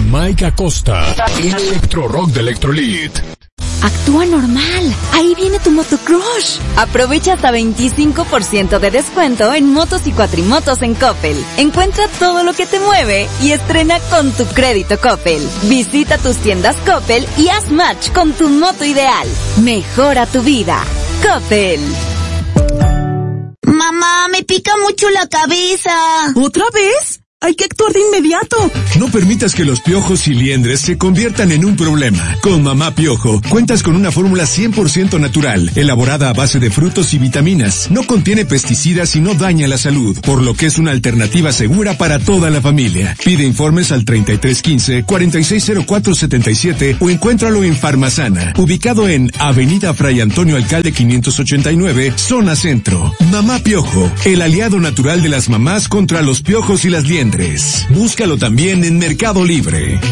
Mike Acosta, Electro Rock de Electrolit. Actúa normal. Ahí viene tu motocrush. Aprovecha hasta 25% de descuento en motos y cuatrimotos en Coppel. Encuentra todo lo que te mueve y estrena con tu crédito Coppel. Visita tus tiendas Coppel y haz match con tu moto ideal. Mejora tu vida. Coppel. Mamá, me pica mucho la cabeza. ¿Otra vez? Hay que actuar de inmediato. No permitas que los piojos y liendres se conviertan en un problema. Con Mamá Piojo, cuentas con una fórmula 100% natural, elaborada a base de frutos y vitaminas. No contiene pesticidas y no daña la salud, por lo que es una alternativa segura para toda la familia. Pide informes al 3315-460477 o encuéntralo en Farmasana, ubicado en Avenida Fray Antonio Alcalde 589, Zona Centro. Mamá Piojo, el aliado natural de las mamás contra los piojos y las liendres. Búscalo también en Mercado Libre.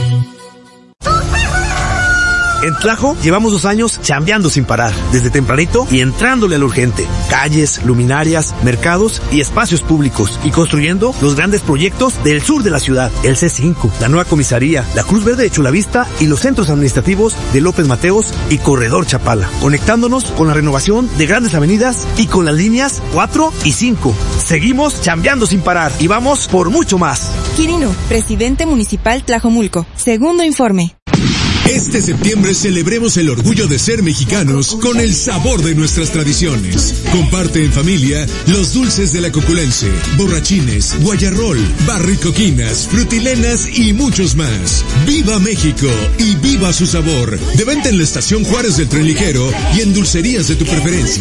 En Tlajo llevamos 2 años chambeando sin parar, desde tempranito y entrándole al urgente. Calles, luminarias, mercados y espacios públicos, y construyendo los grandes proyectos del sur de la ciudad. El C5, la nueva comisaría, la Cruz Verde de Chulavista y los centros administrativos de López Mateos y Corredor Chapala. Conectándonos con la renovación de grandes avenidas y con las líneas 4 y 5. Seguimos chambeando sin parar y vamos por mucho más. Quirino, presidente municipal Tlajomulco. Segundo informe. Este septiembre celebremos el orgullo de ser mexicanos con el sabor de nuestras tradiciones. Comparte en familia los dulces de la Coculense, borrachines, guayarrol, barricoquinas, frutilenas y muchos más. ¡Viva México y viva su sabor! De venta en la Estación Juárez del Tren Ligero y en dulcerías de tu preferencia.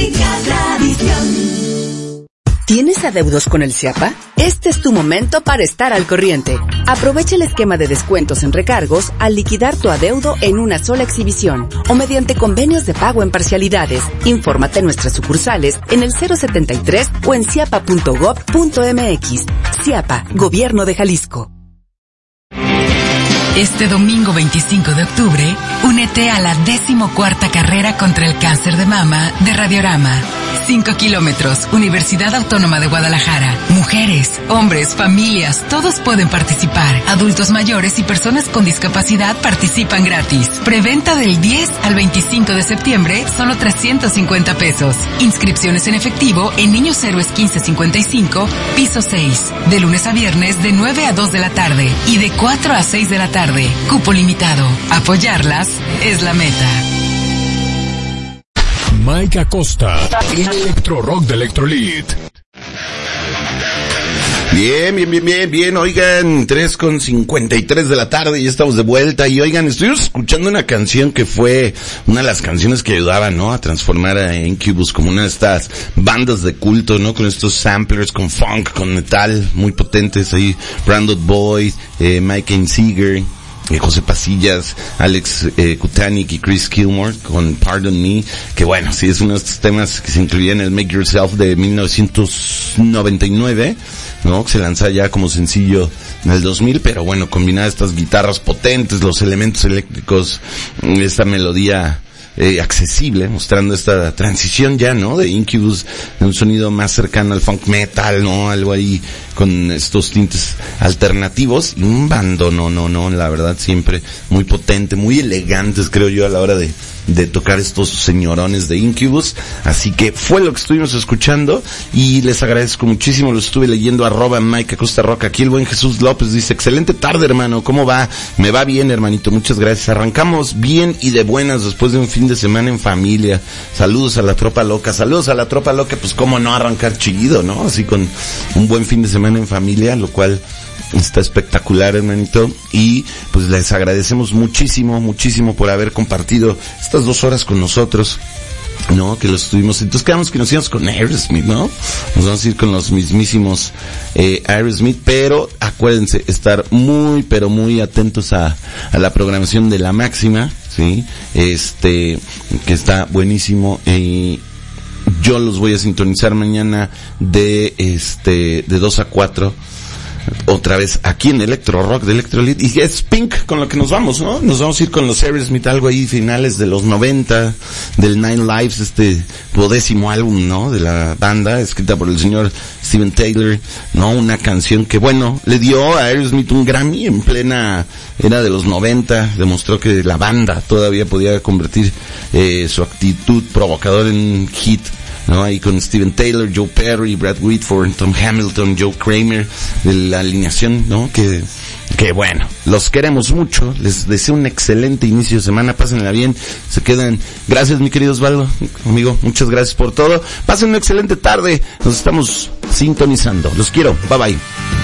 ¿Tienes adeudos con el CIAPA? Este es tu momento para estar al corriente. Aprovecha el esquema de descuentos en recargos al liquidar tu adeudo en una sola exhibición o mediante convenios de pago en parcialidades. Infórmate en nuestras sucursales en el 073 o en ciapa.gov.mx. CIAPA, Gobierno de Jalisco. Este domingo 25 de octubre, únete a la 14ª carrera contra el cáncer de mama de Radiorama. 5 kilómetros, Universidad Autónoma de Guadalajara. Mujeres, hombres, familias, todos pueden participar. Adultos mayores y personas con discapacidad participan gratis. Preventa del 10 al 25 de septiembre, solo 350 pesos. Inscripciones en efectivo en Niños Héroes 1555, piso 6. De lunes a viernes de 9 a 2 de la tarde y de 4 a 6 de la tarde. Cupo limitado. Apoyarlas es la meta. Mike Acosta, Electro Rock de Electrolit. Bien, oigan, 3:53 de la tarde y estamos de vuelta. Y oigan, estuvimos escuchando una canción que fue una de las canciones que ayudaban, ¿no?, a transformar a Incubus como una de estas bandas de culto, ¿no?, con estos samplers, con funk, con metal, muy potentes ahí. Brandon Boyd, Mike Einziger, José Pasillas, Alex Kutanik y Chris Kilmore con Pardon Me, que bueno, sí es uno de estos temas que se incluía en el Make Yourself de 1999, ¿no?, que se lanza ya como sencillo en el 2000, pero bueno, combinada estas guitarras potentes, los elementos eléctricos, esta melodía accesible, mostrando esta transición ya, ¿no?, de Incubus, de un sonido más cercano al funk metal, ¿no?, algo ahí con estos tintes alternativos, y un bando, no, la verdad siempre muy potente, muy elegantes, creo yo, a la hora de tocar estos señorones de Incubus. Así que fue lo que estuvimos escuchando y les agradezco muchísimo. Lo estuve leyendo, @Mike Acosta Rock. Aquí el buen Jesús López dice: excelente tarde, hermano, ¿cómo va? Me va bien, hermanito, muchas gracias. Arrancamos bien y de buenas después de un fin de semana en familia. Saludos a la tropa loca, pues cómo no arrancar chido, ¿no? Así con un buen fin de semana en familia, lo cual está espectacular, hermanito, y pues les agradecemos muchísimo por haber compartido estas 2 horas con nosotros, ¿no?, que los tuvimos. Entonces quedamos que nos íbamos con Aerosmith, ¿no? Nos vamos a ir con los mismísimos Aerosmith, pero acuérdense estar muy atentos a la programación de La Máxima, ¿sí? Que está buenísimo, y yo los voy a sintonizar mañana de 2 a 4 otra vez aquí en Electro Rock de Electrolit, y es Pink con lo que nos vamos, ¿no? Nos vamos a ir con los Aerosmith, algo ahí finales de los 90, del Nine Lives, este 10º álbum, ¿no? De la banda, escrita por el señor Steven Tyler, ¿no? Una canción que, bueno, le dio a Aerosmith un Grammy en plena era de los 90, demostró que la banda todavía podía convertir su actitud provocadora en un hit, ¿no? Ahí con Steven Tyler, Joe Perry, Brad Whitford, Tom Hamilton, Joe Kramer, de la alineación, ¿no? Que bueno, los queremos mucho, les deseo un excelente inicio de semana, pásenla bien, se quedan. Gracias, mi querido Osvaldo, amigo, muchas gracias por todo, pasen una excelente tarde, nos estamos sintonizando, los quiero, bye bye.